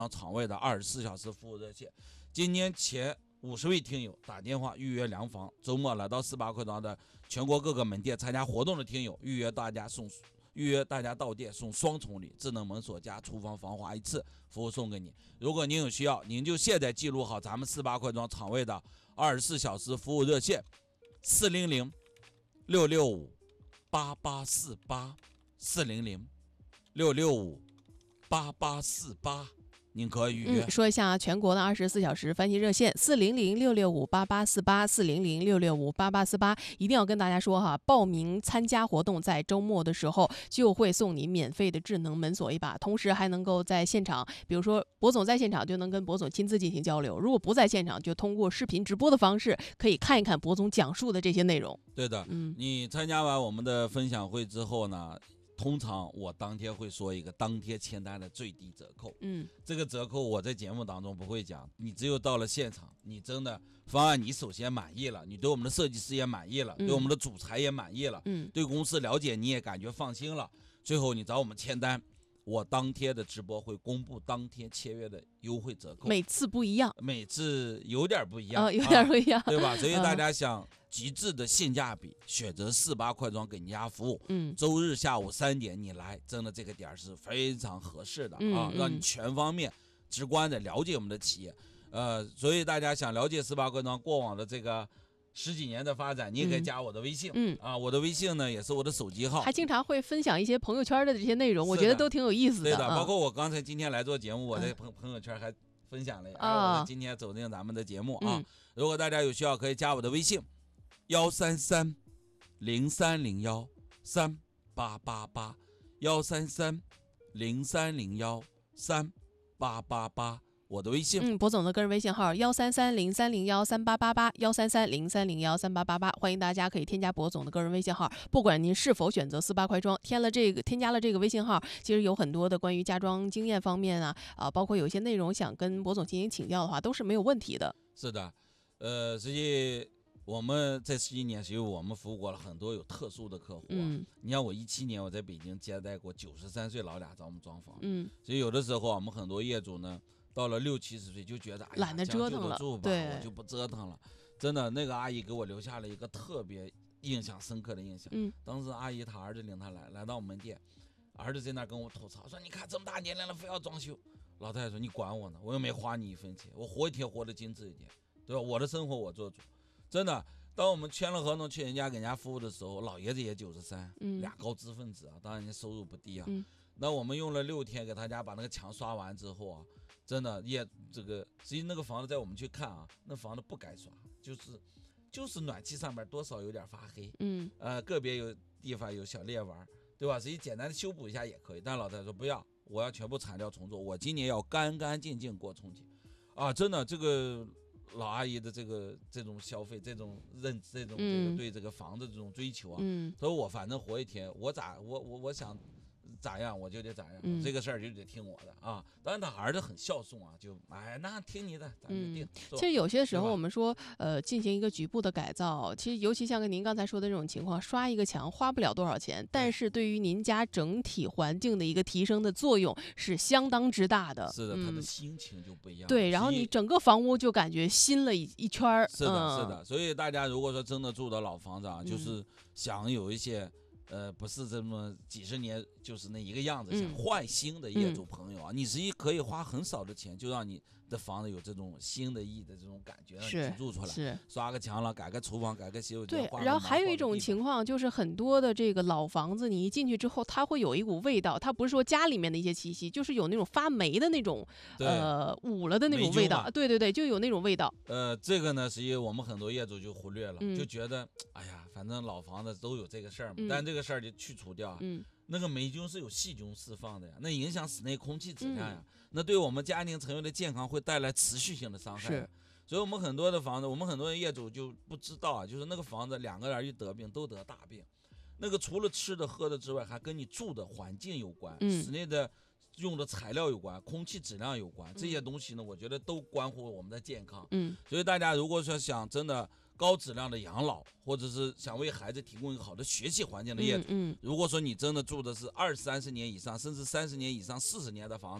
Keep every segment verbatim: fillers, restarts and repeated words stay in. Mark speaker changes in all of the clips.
Speaker 1: 场外的二十四小时服务热线。今年前五十位听友打电话预约量房，周末来到四八快装的全国各个门店参加活动的听友，预约大家送预约大家到店送双重礼，智能门锁加厨房防滑一次服务送给你。如果您有需要，您就现在记录好咱们四八快装场外的二十四小时服务热线：四零零六六五八八四八，四零零六六五八八四八。您可以预约、
Speaker 2: 嗯、说一下全国的二十四小时翻译热线：四零零六六五八八四八，四零零六六五八八四八。一定要跟大家说哈，报名参加活动在周末的时候就会送你免费的智能门锁一把，同时还能够在现场，比如说博总在现场就能跟博总亲自进行交流，如果不在现场就通过视频直播的方式可以看一看博总讲述的这些内容。
Speaker 1: 对的，嗯，你参加完我们的分享会之后呢，通常我当天会说一个当天签单的最低折扣，嗯，这个折扣我在节目当中不会讲，你只有到了现场，你真的方案你首先满意了，你对我们的设计师也满意了，嗯、对我们的主材也满意了，嗯，对公司了解你也感觉放心了，最后你找我们签单，我当天的直播会公布当天签约的优惠折扣，
Speaker 2: 每次不一样，
Speaker 1: 每次有点不一样，
Speaker 2: 哦、有点不一样、
Speaker 1: 啊，对吧？所以大家想极致的性价比，选择四八快装给你家服务。嗯，周日下午三点你来，真的这个点是非常合适的、嗯、啊，让你全方面直观的了解我们的企业。呃，所以大家想了解四八快装过往的这个十几年的发展，你也可以加我的微信。嗯啊，我的微信呢也是我的手机号，
Speaker 2: 还经常会分享一些朋友圈的这些内容，我觉得都挺有意思的。
Speaker 1: 对的，包括我刚才今天来做节目，我在朋朋友圈还分享了，啊、我今天走进咱们的节目啊、嗯。如果大家有需要，可以加我的微信。幺三三零三零幺三八八八，幺三三零三零幺三八八八，我的微信。
Speaker 2: 嗯，博总的个人微信号幺三三零三零幺三八八八，幺三三零三零幺三八八八，欢迎大家可以添加博总的个人微信号。不管您是否选择四八快装，添了这个添加了这个微信号，其实有很多的关于家装经验方面啊啊，包括有一些内容想跟博总进行请教的话，都是没有问题的。
Speaker 1: 是的，呃，实际。我们这十一年，其实我们服务过了很多有特殊的客户、啊。嗯，你像我一七年我在北京接待过九十三岁老俩找我们装房。嗯，所以有的时候我们很多业主呢，到了六七十岁就觉得哎
Speaker 2: 懒得折腾了，
Speaker 1: 对，我就不折腾了。真的，那个阿姨给我留下了一个特别印象深刻的印象。嗯，当时阿姨她儿子领她来，来到我们店，儿子在那跟我吐槽说：“你看这么大年龄了，非要装修。”老太太说：“你管我呢，我又没花你一分钱，我活一天活得精致一点，对吧？我的生活我做主。”真的，当我们签了合同去人家给人家服务的时候，老爷子也九十三，俩高知分子啊，当然人家收入不低啊。嗯、那我们用了六天给他家把那个墙刷完之后啊，真的也这个，实际那个房子在我们去看啊，那房子不该刷，就是就是暖气上面多少有点发黑，嗯，呃，个别有地方有小裂纹，对吧？实际简单的修补一下也可以，但老太太说不要，我要全部铲掉重做，我今年要干干净净过春节，啊，真的这个。老阿姨的这个这种消费，这种认这种这个对这个房子这种追求啊，嗯，所以我反正活一天，我咋我我我想咋样我就得咋样，嗯、这个事儿就得听我的啊。当然他儿子很孝顺啊，就哎那听你的，咱就定。
Speaker 2: 嗯、其实有些时候我们说呃进行一个局部的改造，其实尤其像跟您刚才说的这种情况，刷一个墙花不了多少钱，但是对于您家整体环境的一个提升的作用是相当之大的。
Speaker 1: 是的，嗯、他的心情就不一样。
Speaker 2: 对，然后你整个房屋就感觉新了一一圈儿。
Speaker 1: 是的，嗯、是的。所以大家如果说真的住的老房子啊，嗯、就是想有一些。呃，不是这么几十年就是那一个样子，想换新的业主朋友啊，嗯、你实际可以花很少的钱，就让你的房子有这种新的意的这种感觉，让你住出来，
Speaker 2: 是
Speaker 1: 刷个墙了，改个厨房，改个洗手间。
Speaker 2: 对，然后还有一种情况就是很多的这个老房子，你一进去之后，它会有一股味道，它不是说家里面的一些气息，就是有那种发霉的那种，呃，捂了的那种味道。对对对，就有那种味道。
Speaker 1: 呃，这个呢，实际我们很多业主就忽略了，嗯、就觉得，哎呀，反正老房子都有这个事儿嘛，嗯、但这个事儿就去除掉啊。嗯，那个霉菌是有细菌释放的呀，那影响室内空气质量呀，嗯、那对我们家庭成员的健康会带来持续性的伤害。
Speaker 2: 是，
Speaker 1: 所以我们很多的房子，我们很多的业主就不知道啊，就是那个房子两个人一得病都得大病，那个除了吃的喝的之外，还跟你住的环境有关，嗯、室内的用的材料有关，空气质量有关，这些东西呢，我觉得都关乎我们的健康。嗯，所以大家如果说想真的高质量的养老，或者是想为孩子提供一个好的学习环境的业主，嗯嗯、如果说你真的住的是二三十年以上，甚至三十年以上、四十年的房子，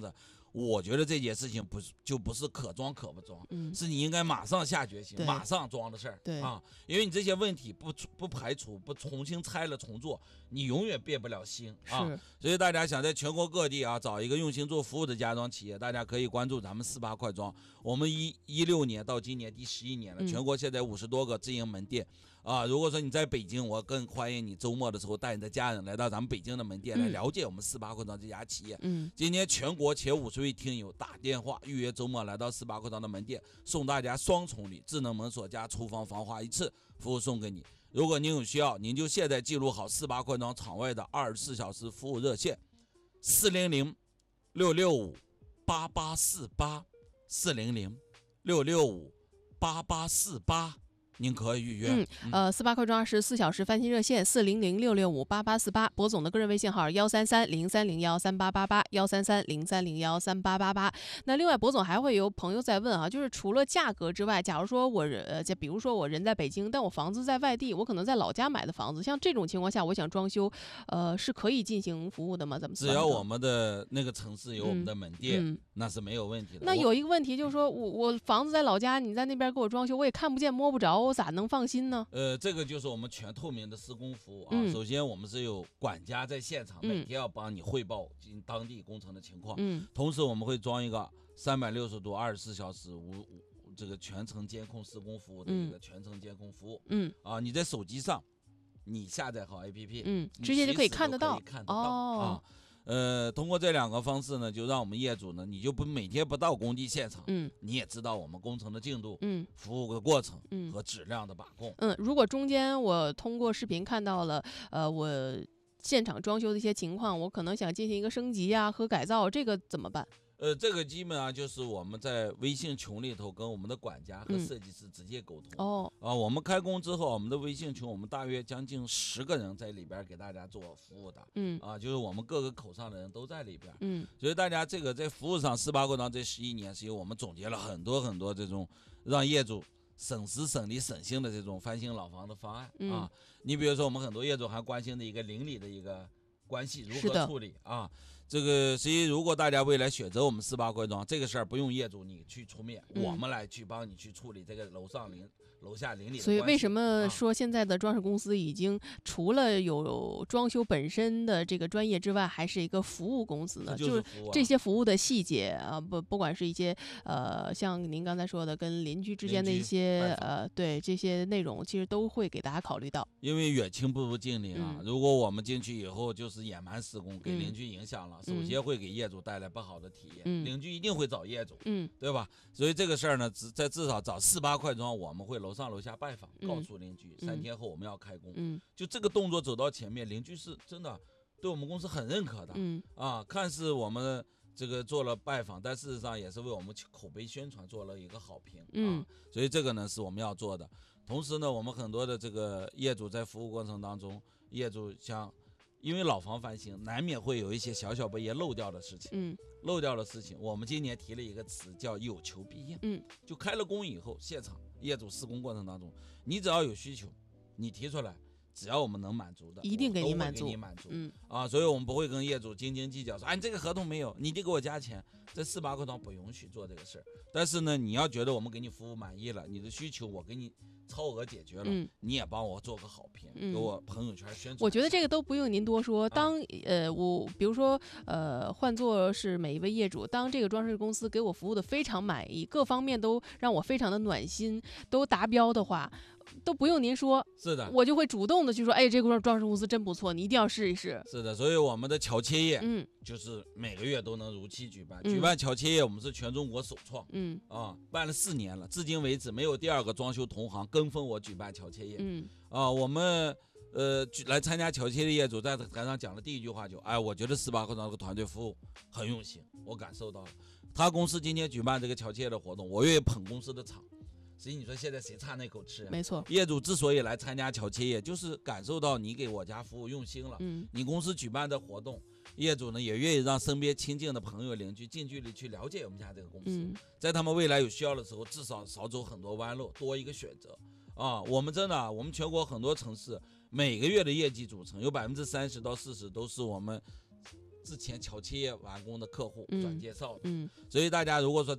Speaker 1: 我觉得这件事情不是就不是可装可不装，
Speaker 2: 嗯，
Speaker 1: 是你应该马上下决心，马上装的事儿。
Speaker 2: 对
Speaker 1: 啊，因为你这些问题不不排除，不重新拆了重做，你永远变不了心啊。所以大家想在全国各地啊找一个用心做服务的家装企业，大家可以关注咱们四八快装。我们一一六年到今年第十一年了，全国现在五十多个直营门店。啊，如果说你在北京，我更欢迎你周末的时候带你的家人来到咱们北京的门店，来了解我们四八快装这家企业。嗯，今年全国前五十位听友打电话预约周末来到四八快装的门店，送大家双重礼：智能门锁加厨房防滑一次，服务送给你。如果您有需要，您就现在记录好四八快装场外的二十四小时服务热线：四零零六六五八八四八，四零零六六五八八四八。您可以预约。
Speaker 2: 嗯，呃，四八快装二十四小时翻新热线四零零六六五八八四八，博总的个人微信号幺三三零三零幺三八八八幺三三零三零幺三八八八。那另外，博总还会有朋友在问啊，就是除了价格之外，假如说我呃，比如说我人在北京，但我房子在外地，我可能在老家买的房子，像这种情况下，我想装修，呃，是可以进行服务的吗？咱们
Speaker 1: 只要我们的那个城市有我们的门店，
Speaker 2: 嗯嗯、
Speaker 1: 那是没有问题的。
Speaker 2: 那有一个问题就是说我我房子在老家，你在那边给我装修，我也看不见摸不着，我咋能放心呢？
Speaker 1: 呃，这个就是我们全透明的施工服务啊。
Speaker 2: 嗯、
Speaker 1: 首先，我们是有管家在现场，每天要帮你汇报当地工程的情况。
Speaker 2: 嗯，
Speaker 1: 同时我们会装一个三百六十度、二十四小时无无这个全程监控施工服务的一个全程监控服务。嗯，啊，你在手机上，你下载好 A P P，
Speaker 2: 嗯，直接就可以看得到，
Speaker 1: 看得到啊。呃，通过这两个方式呢，就让我们业主呢，你就不每天不到工地现场，嗯，你也知道我们工程的进度，嗯，服务的过程，嗯，和质量的把控，
Speaker 2: 嗯，如果中间我通过视频看到了，呃，我现场装修的一些情况，我可能想进行一个升级啊和改造，这个怎么办？
Speaker 1: 呃，这个基本上就是我们在微信群里头跟我们的管家和设计师直接沟通。哦、嗯，啊，我们开工之后，我们的微信群，我们大约将近十个人在里边给大家做服务的。嗯，啊，就是我们各个口上的人都在里边。嗯，所以大家这个在服务上，四八快装这十一年是由我们总结了很多很多这种让业主省时省力省心的这种翻新老房的方案。嗯、啊，你比如说我们很多业主还关心的一个邻里的一个关系如何处理啊。这个所以如果大家未来选择我们四八快装这个事儿，不用业主你去出面，嗯、我们来去帮你去处理这个楼上邻楼下邻里的关系。
Speaker 2: 所以为什么说现在的装饰公司已经除了有装修本身的这个专业之外，还是一个服务公司呢？
Speaker 1: 就是
Speaker 2: 这些服务的细节啊，不不管是一些呃像您刚才说的跟邻居之间的一些呃对这些内容，其实都会给大家考虑到。
Speaker 1: 因为远亲不如近邻啊，嗯、如果我们进去以后就是野蛮施工，给邻居影响了。嗯首先会给业主带来不好的体验，嗯、邻居一定会找业主，嗯、对吧？所以这个事儿呢，在至少找四八快装，我们会楼上楼下拜访，嗯、告诉邻居、嗯、三天后我们要开工。嗯、就这个动作走到前面，邻居是真的对我们公司很认可的。嗯、啊，看似我们这个做了拜访，但事实上也是为我们口碑宣传做了一个好评。嗯、啊，所以这个呢是我们要做的。同时呢，我们很多的这个业主在服务过程当中，业主像。因为老房翻新，难免会有一些小小不也漏掉的事情。嗯，漏掉的事情，我们今年提了一个词叫有求必应。嗯，就开了工以后，现场业主施工过程当中，你只要有需求，你提出来，只要我们能满足的，
Speaker 2: 一定给你满足。
Speaker 1: 给你满足。嗯，啊，所以我们不会跟业主斤斤计较，说，哎，你这个合同没有，你得给我加钱。这四八快装不允许做这个事儿。但是呢，你要觉得我们给你服务满意了，你的需求我给你超额解决了，嗯、你也帮我做个好评，嗯、给我朋友圈宣传。
Speaker 2: 我觉得这个都不用您多说。当、啊、呃我比如说呃换作是每一位业主，当这个装饰公司给我服务的非常满意，各方面都让我非常的暖心，都达标的话。都不用您说，
Speaker 1: 是的，
Speaker 2: 我就会主动的去说，哎，这个装饰公司真不错，你一定要试一试。
Speaker 1: 是的，所以我们的乔切业，嗯，就是每个月都能如期举办。嗯、举办乔切业，我们是全中国首创，嗯啊，办了四年了，至今为止没有第二个装修同行跟风我举办乔切业。嗯啊，我们呃来参加乔切的业主在台上讲的第一句话就，哎，我觉得四八快装这个团队服务很用心，我感受到了。他公司今天举办这个乔切的活动，我愿意捧公司的场。所以你说现在谁差那口吃、啊？
Speaker 2: 没错，
Speaker 1: 业主之所以来参加乔切业，就是感受到你给我家服务用心了。嗯，你公司举办的活动，业主呢也愿意让身边亲近的朋友邻居近距离去了解我们家这个公司，嗯、在他们未来有需要的时候，至少少走很多弯路，多一个选择。啊，我们真的、啊，我们全国很多城市每个月的业绩组成有百分之三十到四十都是我们之前巧切完工的客户
Speaker 2: 嗯
Speaker 1: 转介绍的。
Speaker 2: 嗯，
Speaker 1: 所以大家如果说